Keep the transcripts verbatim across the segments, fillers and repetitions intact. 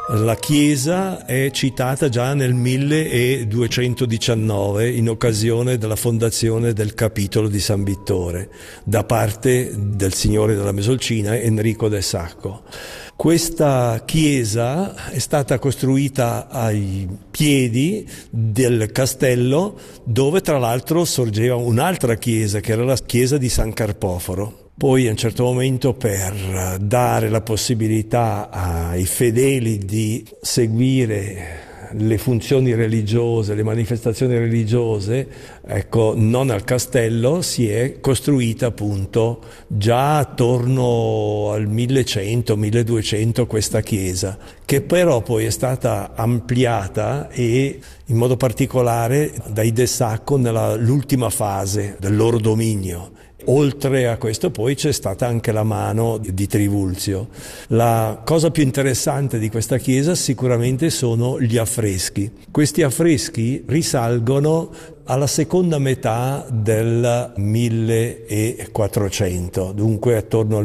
La chiesa è citata già nel milleduecentodiciannove in occasione della fondazione del capitolo di San Vittore da parte del signore della Mesolcina Enrico de Sacco. Questa chiesa è stata costruita ai piedi del castello, dove tra l'altro sorgeva un'altra chiesa, che era la chiesa di San Carpoforo. Poi a un certo momento, per dare la possibilità ai fedeli di seguire le funzioni religiose, le manifestazioni religiose, ecco, non al castello, si è costruita appunto già attorno al millecento milleduecento questa chiesa, che però poi è stata ampliata e in modo particolare dai De Sacco nell'ultima fase del loro dominio. Oltre a questo poi c'è stata anche la mano di Trivulzio. La cosa più interessante di questa chiesa sicuramente sono gli affreschi. Questi affreschi risalgono alla seconda metà del millequattrocento, dunque attorno al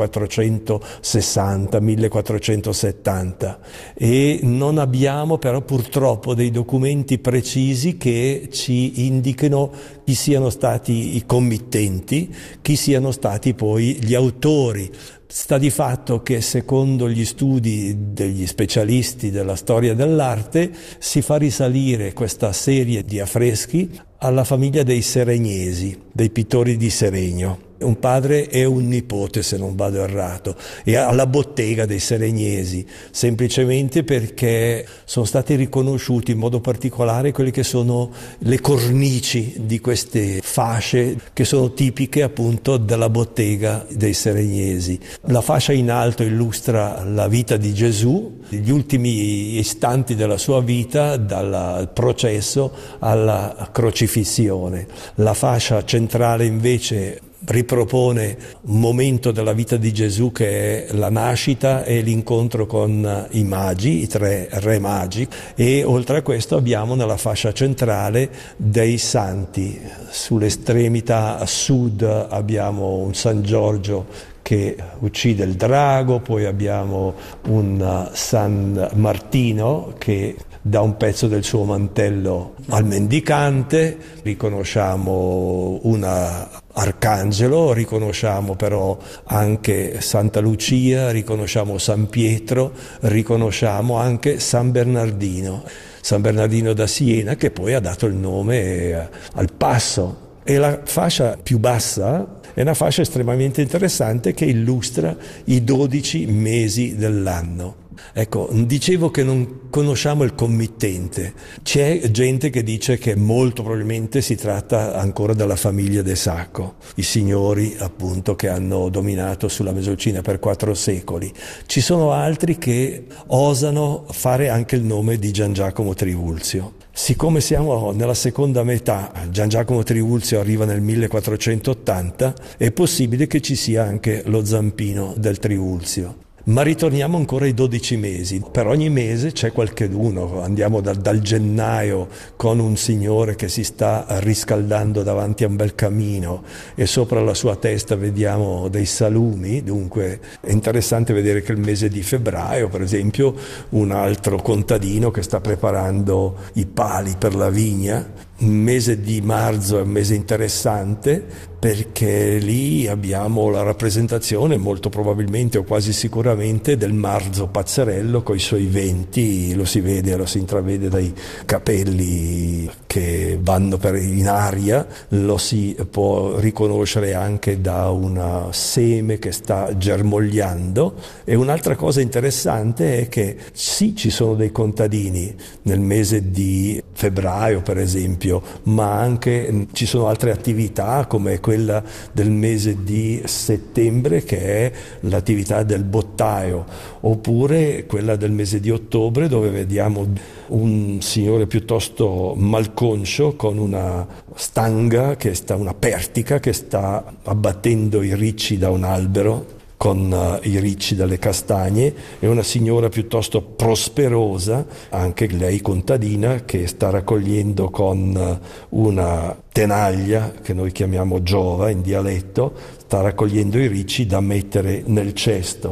millequattrocentosessanta millequattrocentosettanta, e non abbiamo però purtroppo dei documenti precisi che ci indichino chi siano stati i committenti, chi siano stati poi gli autori. Sta di fatto che secondo gli studi degli specialisti della storia dell'arte si fa risalire questa serie di affreschi alla famiglia dei Seregnesi, dei pittori di Seregno. Un padre e un nipote, se non vado errato, e alla bottega dei Seregnesi, semplicemente perché sono stati riconosciuti in modo particolare quelle che sono le cornici di queste fasce che sono tipiche appunto della bottega dei Seregnesi. La fascia in alto illustra la vita di Gesù, gli ultimi istanti della sua vita, dal processo alla crocifissione. La fascia centrale invece ripropone un momento della vita di Gesù che è la nascita e l'incontro con i magi, i tre re magi, e oltre a questo abbiamo nella fascia centrale dei santi. Sull'estremità a sud abbiamo un San Giorgio che uccide il drago, poi abbiamo un San Martino che dà un pezzo del suo mantello al mendicante, riconosciamo un arcangelo, riconosciamo però anche Santa Lucia, riconosciamo San Pietro, riconosciamo anche San Bernardino, San Bernardino da Siena, che poi ha dato il nome al passo. E la fascia più bassa è una fascia estremamente interessante che illustra i dodici mesi dell'anno. Ecco, dicevo che non conosciamo il committente. C'è gente che dice che molto probabilmente si tratta ancora della famiglia De Sacco, i signori appunto che hanno dominato sulla Mesolcina per quattro secoli. Ci sono altri che osano fare anche il nome di Gian Giacomo Trivulzio. Siccome siamo nella seconda metà, Gian Giacomo Trivulzio arriva nel millequattrocentottanta, è possibile che ci sia anche lo zampino del Trivulzio. Ma ritorniamo ancora ai dodici mesi. Per ogni mese c'è qualcheduno. Andiamo dal, dal gennaio con un signore che si sta riscaldando davanti a un bel camino e sopra la sua testa vediamo dei salumi. Dunque è interessante vedere che il mese di febbraio, per esempio, un altro contadino che sta preparando i pali per la vigna. Un mese di marzo è un mese interessante perché lì abbiamo la rappresentazione molto probabilmente o quasi sicuramente del marzo pazzerello coi suoi venti, lo si vede, lo si intravede dai capelli che vanno per in aria, lo si può riconoscere anche da un seme che sta germogliando. E un'altra cosa interessante è che sì, ci sono dei contadini nel mese di febbraio per esempio, ma anche ci sono altre attività come quella del mese di settembre che è l'attività del bottaio, oppure quella del mese di ottobre dove vediamo un signore piuttosto malconscio con una stanga, che sta, una pertica che sta abbattendo i ricci da un albero con uh, i ricci dalle castagne, e una signora piuttosto prosperosa, anche lei contadina, che sta raccogliendo con uh, una tenaglia, che noi chiamiamo giova in dialetto, sta raccogliendo i ricci da mettere nel cesto.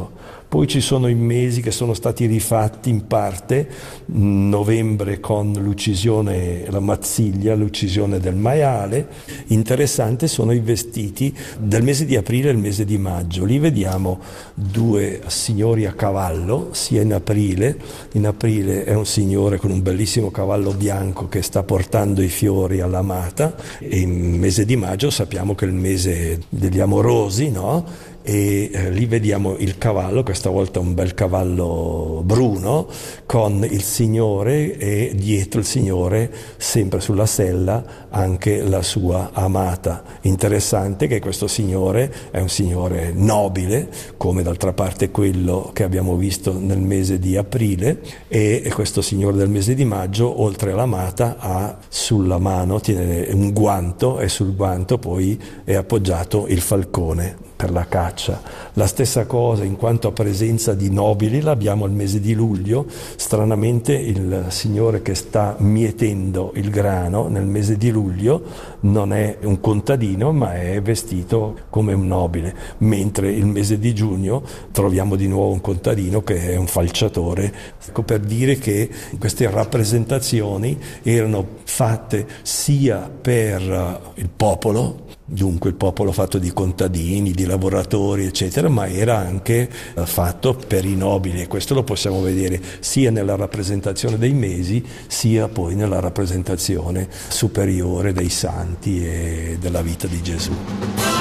Poi ci sono i mesi che sono stati rifatti in parte, novembre con l'uccisione, la Mazziglia, l'uccisione del maiale. Interessante sono i vestiti del mese di aprile e il mese di maggio. Lì vediamo due signori a cavallo, sia in aprile, in aprile è un signore con un bellissimo cavallo bianco che sta portando i fiori all'amata, e il mese di maggio sappiamo che è il mese degli amorosi, no? E eh, lì vediamo il cavallo, questa volta un bel cavallo bruno, con il Signore e dietro il Signore, sempre sulla sella, anche la sua amata. Interessante che questo Signore è un Signore nobile, come d'altra parte quello che abbiamo visto nel mese di aprile, e questo Signore del mese di maggio, oltre all'amata, ha sulla mano, tiene un guanto, e sul guanto poi è appoggiato il falcone per la caccia. La stessa cosa in quanto a presenza di nobili l'abbiamo al mese di luglio. Stranamente il signore che sta mietendo il grano nel mese di luglio non è un contadino, ma è vestito come un nobile, mentre il mese di giugno troviamo di nuovo un contadino che è un falciatore. Ecco, per dire che queste rappresentazioni erano fatte sia per il popolo, dunque il popolo fatto di contadini, di lavoratori, eccetera, ma era anche fatto per i nobili, e questo lo possiamo vedere sia nella rappresentazione dei mesi, sia poi nella rappresentazione superiore dei santi e della vita di Gesù.